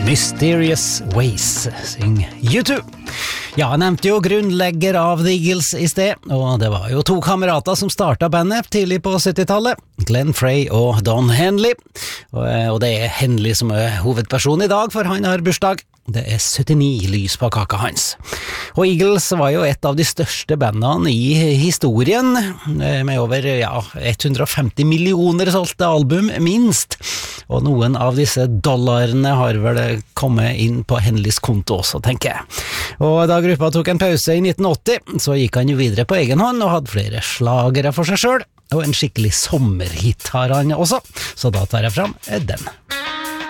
Mysterious Ways, syng U2. Ja, jeg nevnte jo grunnlegger av The Eagles i sted, og det var jo to kamerater som startet bandet tidlig på 70-tallet, Glenn Frey og Don Henley, og det er Henley som er hovedperson i dag, for han har bursdag. Det er 79 lys på kaka hans. Og Eagles var jo et av de største bandene i historien, med over 150 millioner solgte album, minst. Og noen av disse dollarene har vel kommet inn på Henleys konto også, tenker jeg. Og da gruppa tok en pause i 1980, så gikk han jo videre på egen hånd og hadde flere slagere for seg selv, og en skikkelig sommerhit har han også, så da tar jeg fram den.